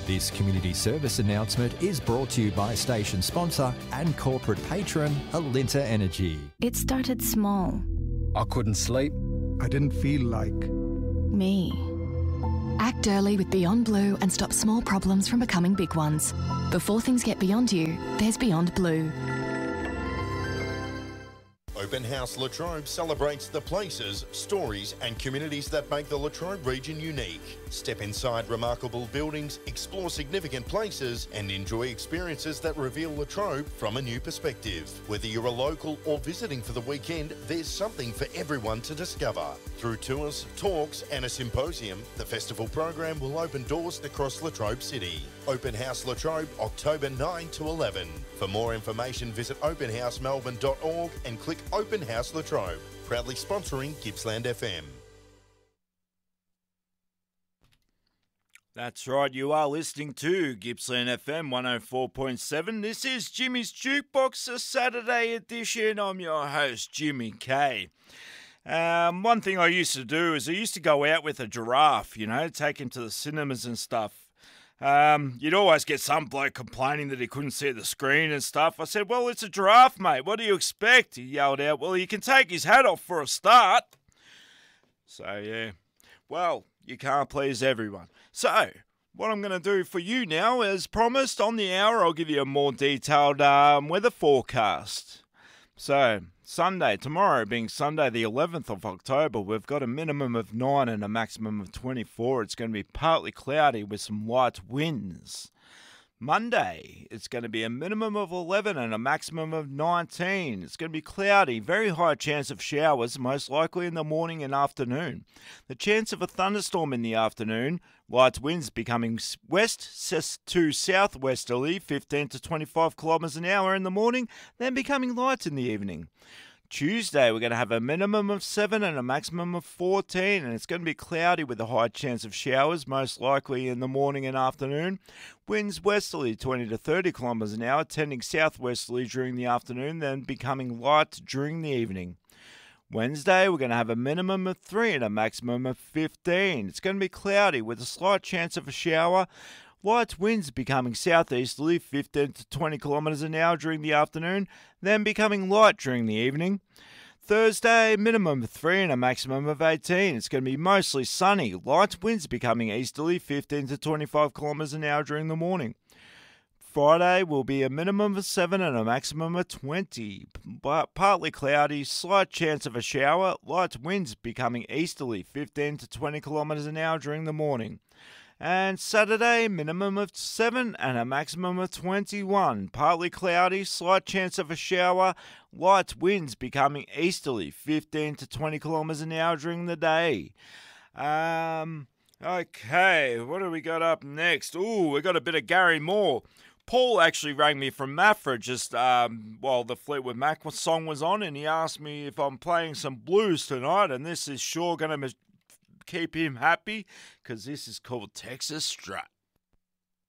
This community service announcement is brought to you by station sponsor and corporate patron Alinta Energy. It started small. I couldn't sleep. I didn't feel like Me. Act early with Beyond Blue and stop small problems from becoming big ones. Before things get beyond you, there's Beyond Blue. Open House Latrobe celebrates the places, stories and communities that make the Latrobe region unique. Step inside remarkable buildings, explore significant places and enjoy experiences that reveal Latrobe from a new perspective. Whether you're a local or visiting for the weekend, there's something for everyone to discover. Through tours, talks and a symposium, the festival program will open doors across Latrobe City. Open House Latrobe, October 9 to 11. For more information, visit openhousemelbourne.org and click Open House Latrobe. Proudly sponsoring Gippsland FM. That's right, you are listening to Gippsland FM 104.7. This is Jimmy's Jukebox, a Saturday edition. I'm your host, Jimmy K. One thing I used to do is I used to go out with a giraffe, take him to the cinemas and stuff. You'd always get some bloke complaining that he couldn't see the screen and stuff. I said, well, it's a giraffe, mate. What do you expect? He yelled out, well, you can take his hat off for a start. So, yeah. Well, you can't please everyone. So, what I'm going to do for you now, as promised, on the hour, I'll give you a more detailed weather forecast. So, Sunday, tomorrow being Sunday the 11th of October, we've got a minimum of 9 and a maximum of 24. It's going to be partly cloudy with some light winds. Monday, it's going to be a minimum of 11 and a maximum of 19. It's going to be cloudy, very high chance of showers, most likely in the morning and afternoon. The chance of a thunderstorm in the afternoon, light winds becoming west to southwesterly, 15 to 25 kilometres an hour in the morning, then becoming light in the evening. Tuesday, we're going to have a minimum of 7 and a maximum of 14, and it's going to be cloudy with a high chance of showers, most likely in the morning and afternoon. Winds westerly, 20 to 30 kilometres an hour, tending southwesterly during the afternoon, then becoming light during the evening. Wednesday, we're going to have a minimum of 3 and a maximum of 15. It's going to be cloudy with a slight chance of a shower. Light winds becoming southeasterly, 15 to 20 kilometres an hour during the afternoon, then becoming light during the evening. Thursday, minimum of 3 and a maximum of 18. It's going to be mostly sunny. Light winds becoming easterly, 15 to 25 kilometres an hour during the morning. Friday will be a minimum of 7 and a maximum of 20, but partly cloudy, slight chance of a shower. Light winds becoming easterly, 15 to 20 kilometres an hour during the morning. And Saturday, minimum of 7 and a maximum of 21. Partly cloudy, slight chance of a shower, light winds becoming easterly, 15 to 20 kilometres an hour during the day. Okay, what do we got up next? Ooh, we got a bit of Gary Moore. Paul actually rang me from Maffra just while the Fleetwood Mac song was on, and he asked me if I'm playing some blues tonight, and this is sure going to keep him happy, because this is called Texas Strut.